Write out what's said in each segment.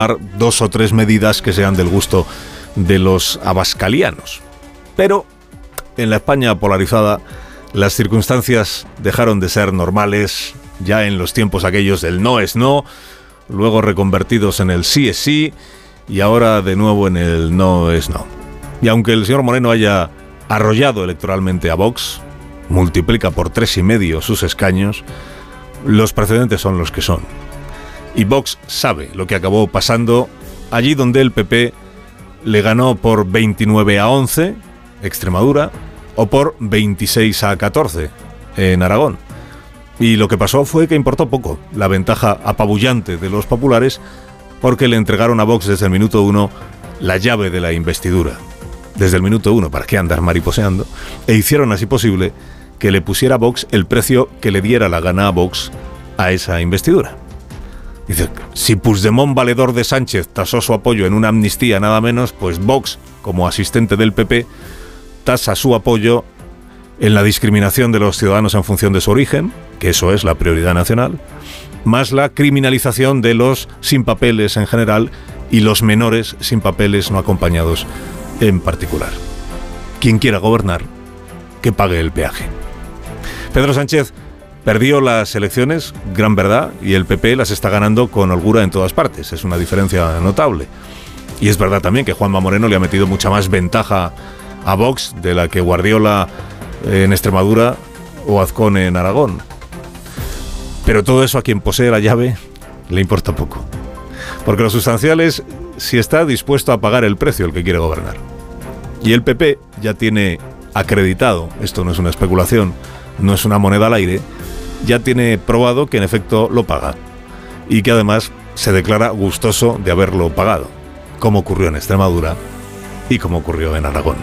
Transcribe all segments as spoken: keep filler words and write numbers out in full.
dos o tres medidas que sean del gusto de los abascalianos. Pero en la España polarizada las circunstancias dejaron de ser normales ya en los tiempos aquellos del no es no, luego reconvertidos en el sí es sí y ahora de nuevo en el no es no. Y aunque el señor Moreno haya arrollado electoralmente a Vox, multiplica por tres y medio sus escaños, los precedentes son los que son. Y Vox sabe lo que acabó pasando allí donde el P P le ganó por veintinueve a once, Extremadura, o por veintiséis a catorce, en Aragón. Y lo que pasó fue que importó poco la ventaja apabullante de los populares, porque le entregaron a Vox desde el minuto uno la llave de la investidura. Desde el minuto uno, ¿para qué andar mariposeando? E hicieron así posible que le pusiera a Vox el precio que le diera la gana a Vox a esa investidura. Dice, si Puigdemont, valedor de Sánchez, tasó su apoyo en una amnistía nada menos, pues Vox, como asistente del P P, tasa su apoyo en la discriminación de los ciudadanos en función de su origen, que eso es la prioridad nacional, más la criminalización de los sin papeles en general y los menores sin papeles no acompañados en particular. Quien quiera gobernar, que pague el peaje. Pedro Sánchez perdió las elecciones, gran verdad, y el P P las está ganando con holgura en todas partes. Es una diferencia notable. Y es verdad también que Juanma Moreno le ha metido mucha más ventaja a Vox de la que Guardiola en Extremadura o Azcón en Aragón. Pero todo eso a quien posee la llave le importa poco. Porque lo sustancial es si está dispuesto a pagar el precio el que quiere gobernar. Y el P P ya tiene acreditado, esto no es una especulación, no es una moneda al aire, ya tiene probado que en efecto lo paga y que además se declara gustoso de haberlo pagado, como ocurrió en Extremadura y como ocurrió en Aragón.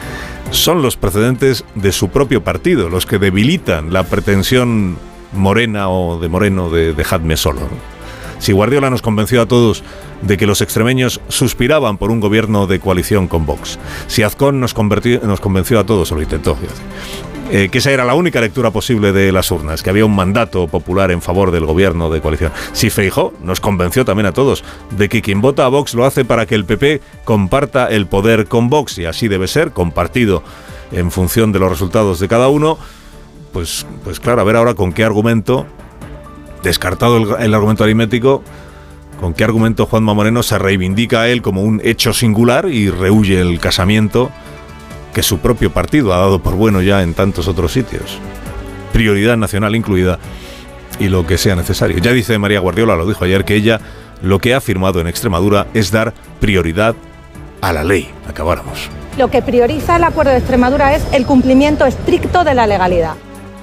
Son los precedentes de su propio partido los que debilitan la pretensión morena o de Moreno de dejadme solo. Si Guardiola nos convenció a todos de que los extremeños suspiraban por un gobierno de coalición con Vox, si Azcón nos, nos convenció a todos, o lo intentó, eh, que esa era la única lectura posible de las urnas, que había un mandato popular en favor del gobierno de coalición. Si Feijóo nos convenció también a todos de que quien vota a Vox lo hace para que el P P comparta el poder con Vox, y así debe ser, compartido en función de los resultados de cada uno, pues, pues claro, a ver ahora con qué argumento, descartado el, el argumento aritmético, con qué argumento Juanma Moreno se reivindica a él como un hecho singular y rehúye el casamiento que su propio partido ha dado por bueno ya en tantos otros sitios. Prioridad nacional incluida y lo que sea necesario. Ya dice María Guardiola, lo dijo ayer, que ella lo que ha firmado en Extremadura es dar prioridad a la ley. Acabáramos. Lo que prioriza el acuerdo de Extremadura es el cumplimiento estricto de la legalidad.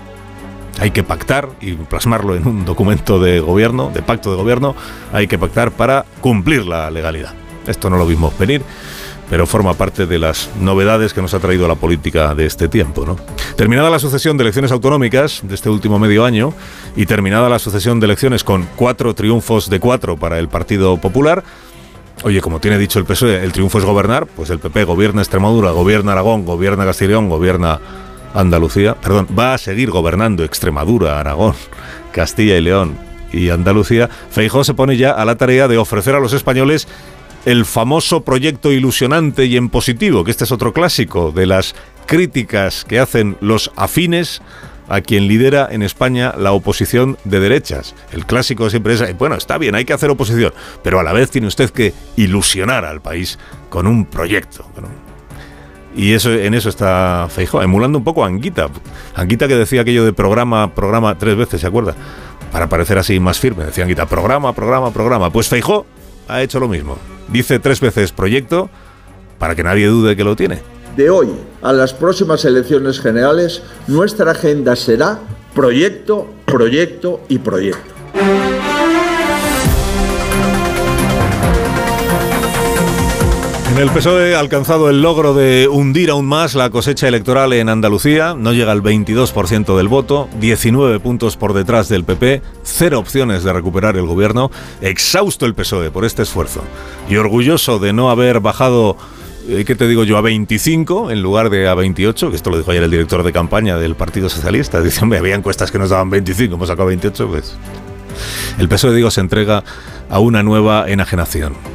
Hay que pactar y plasmarlo en un documento de gobierno, de pacto de gobierno, hay que pactar para cumplir la legalidad. Esto no lo vimos venir, pero forma parte de las novedades que nos ha traído la política de este tiempo, ¿no? Terminada la sucesión de elecciones autonómicas de este último medio año y terminada la sucesión de elecciones con cuatro triunfos de cuatro para el Partido Popular, oye, como tiene dicho el P S O E, el triunfo es gobernar, pues el P P gobierna Extremadura, gobierna Aragón, gobierna Castilla y León, gobierna Andalucía, perdón, va a seguir gobernando Extremadura, Aragón, Castilla y León y Andalucía. Feijóo se pone ya a la tarea de ofrecer a los españoles el famoso proyecto ilusionante y en positivo, que este es otro clásico de las críticas que hacen los afines a quien lidera en España la oposición de derechas. El clásico siempre es, bueno, está bien, hay que hacer oposición, pero a la vez tiene usted que ilusionar al país con un proyecto, ¿no? Y eso, en eso está Feijóo, emulando un poco a Anguita. Anguita que decía aquello de programa, programa tres veces, ¿se acuerda? Para parecer así más firme, decía Anguita, programa, programa, programa. Pues Feijóo ha hecho lo mismo. Dice tres veces proyecto para que nadie dude que lo tiene. De hoy a las próximas elecciones generales, nuestra agenda será proyecto, proyecto y proyecto. En el P S O E ha alcanzado el logro de hundir aún más la cosecha electoral en Andalucía. No llega al veintidós por ciento del voto, diecinueve puntos por detrás del P P, cero opciones de recuperar el gobierno. Exhausto el P S O E por este esfuerzo y orgulloso de no haber bajado, eh, ¿qué te digo yo?, a veinticinco en lugar de a veintiocho, que esto lo dijo ayer el director de campaña del Partido Socialista. Dice, hombre, había encuestas que nos daban veinticinco, hemos sacado veintiocho, pues... El P S O E, digo, se entrega a una nueva enajenación.